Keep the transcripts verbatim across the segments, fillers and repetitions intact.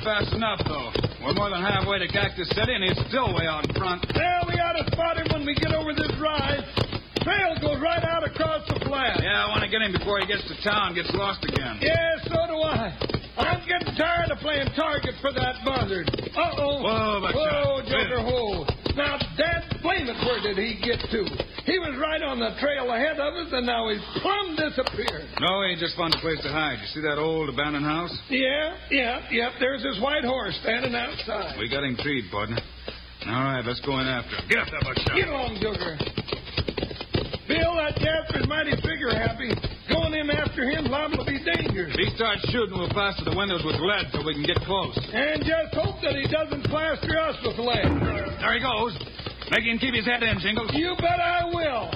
fast enough, though. We're more than halfway to Cactus City, and he's still way out in front. Well, we ought to spot him when we get over this rise. Trail goes right out across the flat. Yeah, I want to get him before he gets to town and gets lost again. Yeah, so do I. I'm getting tired of playing target for that buzzard. Uh-oh. Whoa, Buckshot. Whoa, Joker, whoa. Now, Dad, blame it, where did he get to? He was right on the trail ahead of us, and now he's plumb disappeared. No, he just found a place to hide. You see that old abandoned house? Yeah, yeah, yeah. There's his white horse standing outside. We got him treed, partner. All right, let's go in after him. Get up there, Buckshot. Get along, Joker. Bill, that Jasper's mighty figure-happy. Going in after him liable to be dangerous. If he starts shooting, we'll plaster the windows with lead so we can get close. And just hope that he doesn't plaster us with lead. There he goes. Make him keep his head in, Jingles. You bet I will.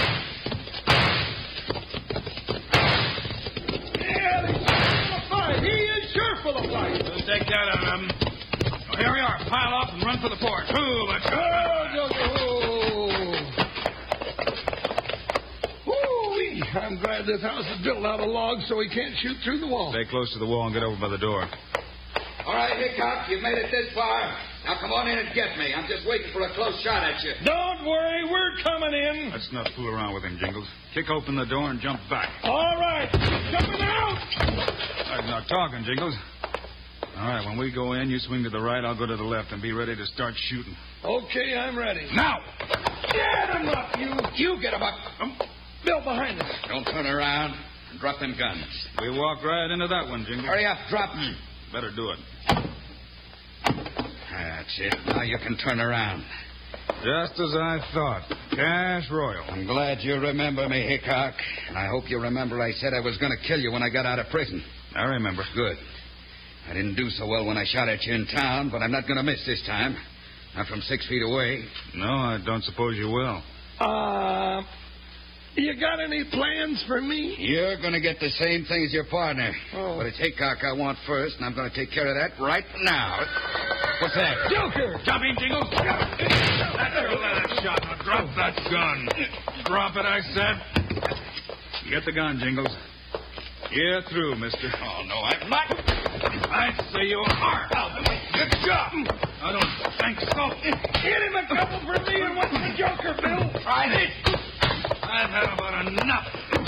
Yeah, he's full of fight. He is sure full of fight. We'll take that out of him. Oh, here we are. Pile off and run for the porch. Ooh, let's go. Oh, Joker, oh. Woo-wee. I'm glad this house is built out of logs so he can't shoot through the wall. Stay close to the wall and get over by the door. All right, Hickok, you've made it this far. Now come on in and get me. I'm just waiting for a close shot at you. Don't worry, we're coming in. Let's not fool around with him, Jingles. Kick open the door and jump back. All right, coming out. I'm not talking, Jingles. All right, when we go in, you swing to the right, I'll go to the left, and be ready to start shooting. Okay, I'm ready. Now! Get him up, you. You get him up. Um, Bill, behind us. Don't turn around and drop them guns. We walk right into that one, Jingles. Hurry up, drop them. Better do it. That's it. Now you can turn around. Just as I thought. Cash Royal. I'm glad you remember me, Hickok. And I hope you remember I said I was going to kill you when I got out of prison. I remember. Good. I didn't do so well when I shot at you in town, but I'm not going to miss this time. Not from six feet away. No, I don't suppose you will. Uh, you got any plans for me? You're going to get the same thing as your partner. Oh. But it's Hickok I want first, and I'm going to take care of that right now. What's that? Joker! Jump in, Jingles. That's your last shot. Now drop that gun. Drop it, I said. Get the gun, Jingles. You're through, mister. Oh, no, I'm not. I say you are. Good job. I don't think so. Hit him a couple for me and what's the Joker, Bill? Try it. I've had about enough.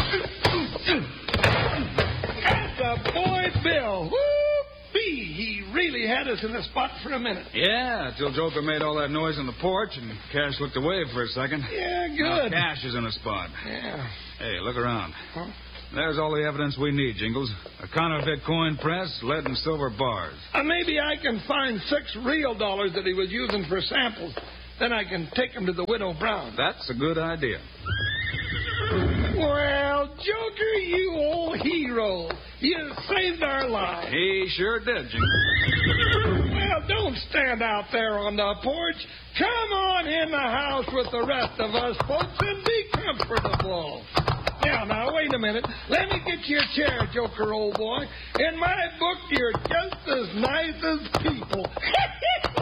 That's a boy, Bill. Whoop-ee. He really had us in the spot for a minute. Yeah, till Joker made all that noise on the porch and Cash looked away for a second. Yeah, Now good. Cash is in a spot. Yeah. Hey, look around. Huh? There's all the evidence we need, Jingles. A counterfeit coin press, lead and silver bars. Uh, maybe I can find six real dollars that he was using for samples. Then I can take them to the Widow Brown. That's a good idea. Well, Joker, you old hero. You saved our lives. He sure did, Jingles. Well, don't stand out there on the porch. Come on in the house with the rest of us folks and be comfortable. Now, now, wait a minute. Let me get you a chair, Joker, old boy. In my book, you're just as nice as people.